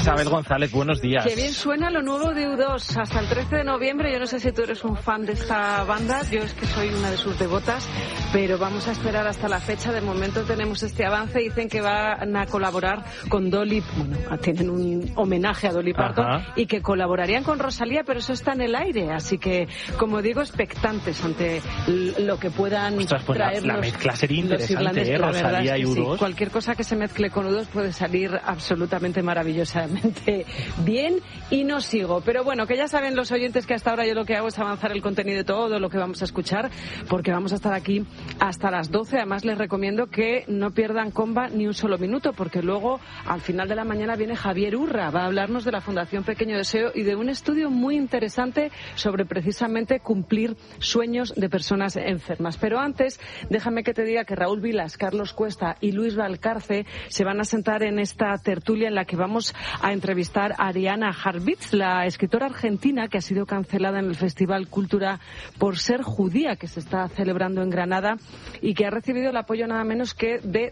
Isabel González, buenos días. Qué bien suena lo nuevo de U2, hasta el 13 de noviembre. Yo no sé si tú eres un fan de esta banda, yo es que soy una de sus devotas, pero vamos a esperar hasta la fecha. De momento tenemos este avance, dicen que van a colaborar con Dolly, bueno, tienen un homenaje a Dolly Parton. Ajá. Y que colaborarían con Rosalía, pero eso está en el aire, así que, como digo, expectantes ante lo que puedan traer la mezcla sería interesante, Rosalía y U2. Sí, cualquier cosa que se mezcle con U2 puede salir absolutamente maravillosamente bien, y no sigo. Pero bueno, que ya saben los oyentes que hasta ahora yo lo que hago es avanzar el contenido de todo lo que vamos a escuchar, porque vamos a estar aquí hasta las 12. Además, les recomiendo que no pierdan comba ni un solo minuto, porque luego, al final de la mañana, viene Javier Urra, va a hablarnos de la Fundación Pequeño Deseo y de un estudio muy interesante sobre precisamente cumplir sueños de personas enfermas. Pero antes, déjame que te diga que Raúl Vilas, Carlos Cuesta y Luis Valcarce se van a sentar en esta tertulia en la que vamos a entrevistar a Ariana Harvitz, la escritora argentina que ha sido cancelada en el Festival Cultura por ser judía, que se está celebrando en Granada y que ha recibido el apoyo nada menos que de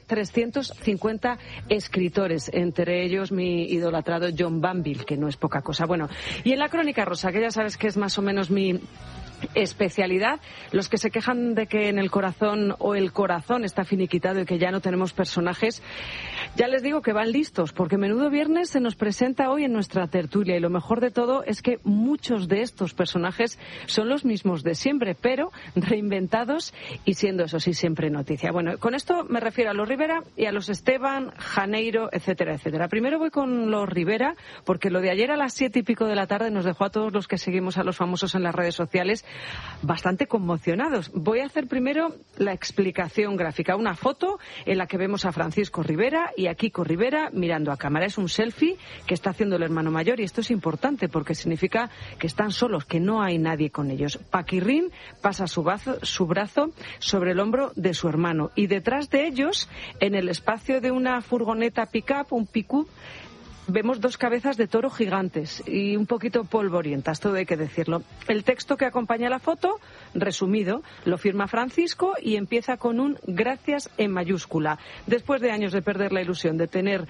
350 escritores, entre ellos mi idolatrado John Banville, que no es poca cosa. Bueno, y en la Crónica Rosa, que ya sabes que es más o menos mi especialidad, los que se quejan de que en el corazón está finiquitado y que ya no tenemos personajes, ya les digo que van listos, porque Menudo Viernes se nos presenta hoy en nuestra tertulia, y lo mejor de todo es que muchos de estos personajes son los mismos de siempre, pero reinventados y siendo, eso sí, siempre noticia. Bueno, con esto me refiero a los Rivera y a los Esteban, Janeiro, etcétera, etcétera. Primero voy con los Rivera, porque lo de ayer a las 7:00 de la tarde nos dejó a todos los que seguimos a los famosos en las redes sociales bastante conmocionados. Voy a hacer primero la explicación gráfica. Una foto en la que vemos a Francisco Rivera y a Kiko Rivera mirando a cámara. Es un selfie que está haciendo el hermano mayor, y esto es importante porque significa que están solos, que no hay nadie con ellos. Paquirrín pasa su brazo sobre el hombro de su hermano, y detrás de ellos, en el espacio de una furgoneta pick-up, un pick-up, vemos dos cabezas de toro gigantes y un poquito polvorientas, todo hay que decirlo. El texto que acompaña la foto, resumido, lo firma Francisco y empieza con un gracias en mayúscula. Después de años de perder la ilusión de tener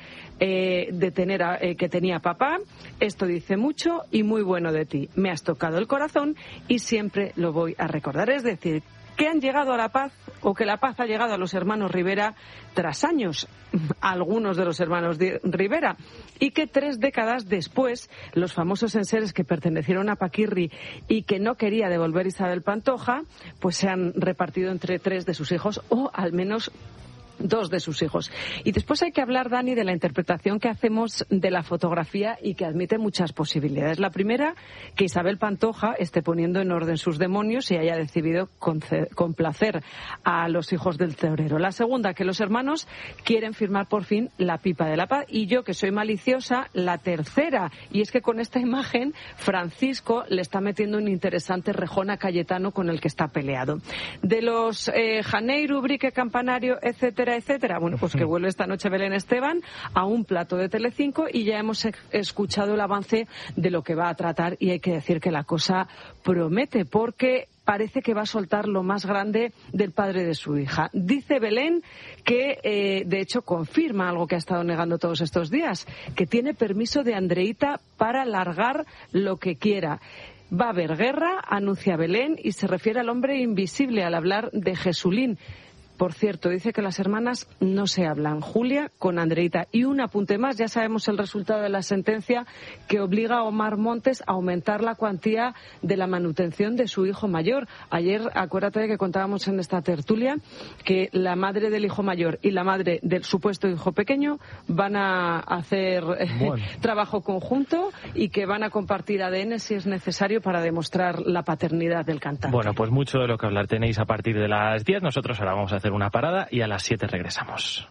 que tenía papá, esto dice mucho y muy bueno de ti. Me has tocado el corazón y siempre lo voy a recordar. Es decir, que han llegado a la paz, o que la paz ha llegado a los hermanos Rivera tras años, algunos de los hermanos Rivera, y que 3 décadas después los famosos enseres que pertenecieron a Paquirri y que no quería devolver Isabel Pantoja, pues se han repartido entre 3 de sus hijos, o al menos 2 de sus hijos. Y después hay que hablar, Dani, de la interpretación que hacemos de la fotografía y que admite muchas posibilidades. La primera, que Isabel Pantoja esté poniendo en orden sus demonios y haya decidido complacer a los hijos del torero. La segunda, que los hermanos quieren firmar por fin la pipa de la paz. Y yo, que soy maliciosa, la tercera, y es que con esta imagen Francisco le está metiendo un interesante rejón a Cayetano, con el que está peleado. De los Janeiro, Ubrique, Campanario, etcétera, bueno, pues que vuelve esta noche Belén Esteban a un plato de Telecinco, y ya hemos escuchado el avance de lo que va a tratar, y hay que decir que la cosa promete, porque parece que va a soltar lo más grande del padre de su hija. Dice Belén que, de hecho, confirma algo que ha estado negando todos estos días, que tiene permiso de Andreita para largar lo que quiera. Va a haber guerra, anuncia Belén, y se refiere al hombre invisible al hablar de Jesulín. Por cierto, dice que las hermanas no se hablan, Julia con Andreita. Y un apunte más, ya sabemos el resultado de la sentencia que obliga a Omar Montes a aumentar la cuantía de la manutención de su hijo mayor. Ayer, acuérdate de que contábamos en esta tertulia que la madre del hijo mayor y la madre del supuesto hijo pequeño van a hacer trabajo conjunto, y que van a compartir ADN si es necesario para demostrar la paternidad del cantante. Bueno, pues mucho de lo que hablar tenéis a partir de las 10. Nosotros ahora vamos a hacer una parada y a las 7 regresamos.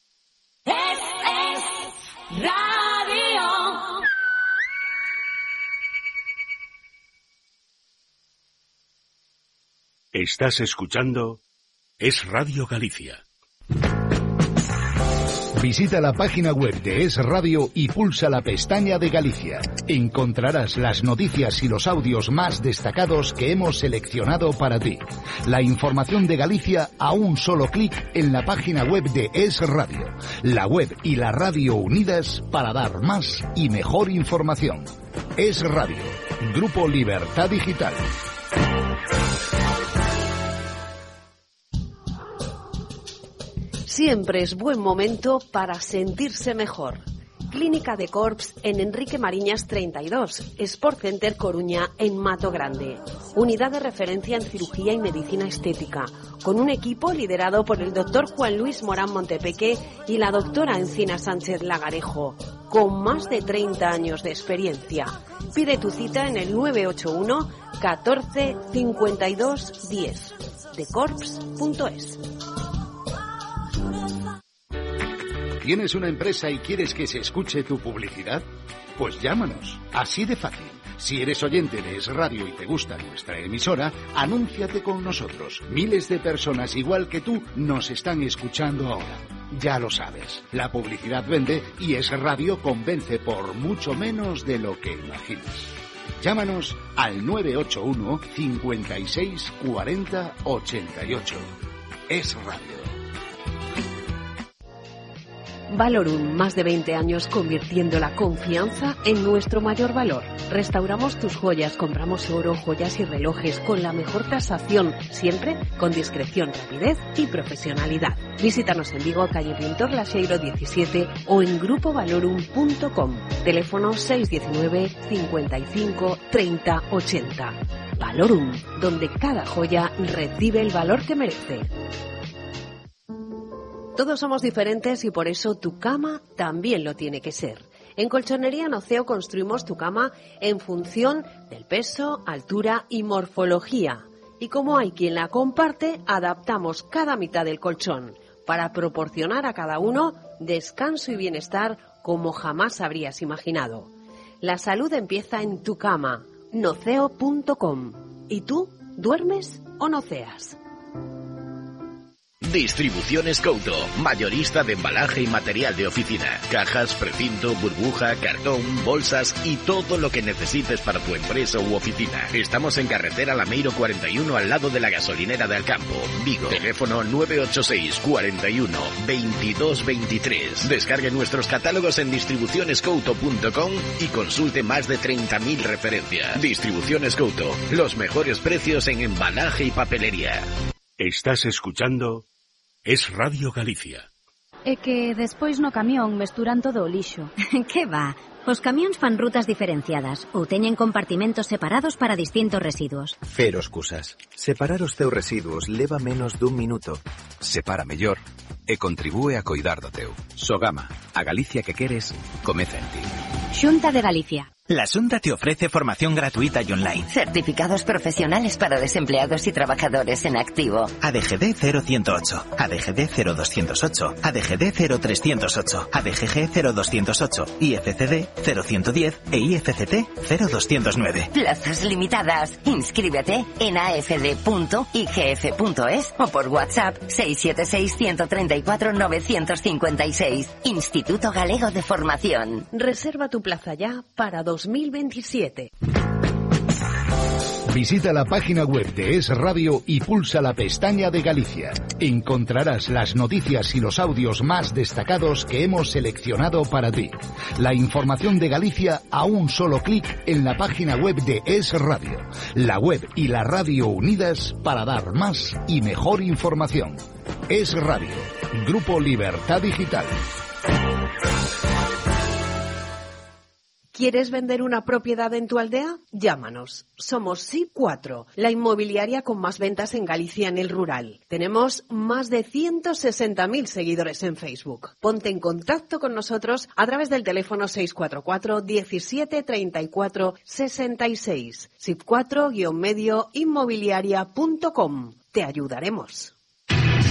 Es Radio. Estás escuchando Es Radio Galicia. Visita la página web de Es Radio y pulsa la pestaña de Galicia. Encontrarás las noticias y los audios más destacados que hemos seleccionado para ti. La información de Galicia a un solo clic en la página web de Es Radio. La web y la radio unidas para dar más y mejor información. Es Radio, Grupo Libertad Digital. Siempre es buen momento para sentirse mejor. Clínica de Corps en Enrique Mariñas 32, Sport Center Coruña en Mato Grande. Unidad de referencia en cirugía y medicina estética, con un equipo liderado por el doctor Juan Luis Morán Montepeque y la doctora Encina Sánchez Lagarejo, con más de 30 años de experiencia. Pide tu cita en el 981 14 52 10, decorps.es. ¿Tienes una empresa y quieres que se escuche tu publicidad? Pues llámanos, así de fácil. Si eres oyente de Es Radio y te gusta nuestra emisora, anúnciate con nosotros. Miles de personas igual que tú nos están escuchando ahora. Ya lo sabes, la publicidad vende y Es Radio convence por mucho menos de lo que imaginas. Llámanos al 981 56 40 88. Es Radio. Valorum, más de 20 años convirtiendo la confianza en nuestro mayor valor. Restauramos tus joyas, compramos oro, joyas y relojes con la mejor tasación, siempre con discreción, rapidez y profesionalidad. Visítanos en Vigo, calle Pintor Laseiro 17 o en grupovalorum.com. Teléfono 619 55 30 80. Valorum, donde cada joya recibe el valor que merece. Todos somos diferentes y por eso tu cama también lo tiene que ser. En Colchonería Noceo construimos tu cama en función del peso, altura y morfología. Y como hay quien la comparte, adaptamos cada mitad del colchón para proporcionar a cada uno descanso y bienestar como jamás habrías imaginado. La salud empieza en tu cama, noceo.com. ¿Y tú duermes o noceas? Distribuciones Couto, mayorista de embalaje y material de oficina, cajas, precinto, burbuja, cartón, bolsas y todo lo que necesites para tu empresa u oficina. Estamos en carretera Lameiro 41 al lado de la gasolinera de Alcampo, Vigo. Teléfono 986 41 22 23. Descargue nuestros catálogos en distribucionescouto.com y consulte más de 30.000 referencias. Distribuciones Couto, los mejores precios en embalaje y papelería. Estás escuchando Es Radio Galicia. É que despois no camión mesturan todo o lixo. Que va? Os camións fan rutas diferenciadas ou teñen compartimentos separados para distintos residuos. Cero excusas. Separar os teus residuos leva menos dun minuto. Separa mellor e contribúe a coidar do teu. Sogama, a Galicia que queres, comeza en ti. Xunta de Galicia. La Xunta te ofrece formación gratuita y online. Certificados profesionales para desempleados y trabajadores en activo. ADGD 0108, ADGD 0208, ADGD 0308, ADGG 0208, IFCD 0110 e IFCT 0209. Plazas limitadas. Inscríbete en afd.igf.es o por WhatsApp 676 134 956. Instituto Galego de Formación. Reserva tu plaza ya para 2027. Visita la página web de Es Radio y pulsa la pestaña de Galicia. Encontrarás las noticias y los audios más destacados que hemos seleccionado para ti. La información de Galicia a un solo clic en la página web de Es Radio. La web y la radio unidas para dar más y mejor información. Es Radio, Grupo Libertad Digital. ¿Quieres vender una propiedad en tu aldea? Llámanos. Somos SIP4, la inmobiliaria con más ventas en Galicia en el rural. Tenemos más de 160.000 seguidores en Facebook. Ponte en contacto con nosotros a través del teléfono 644 17 34 66. SIP4-inmobiliaria.com. Te ayudaremos.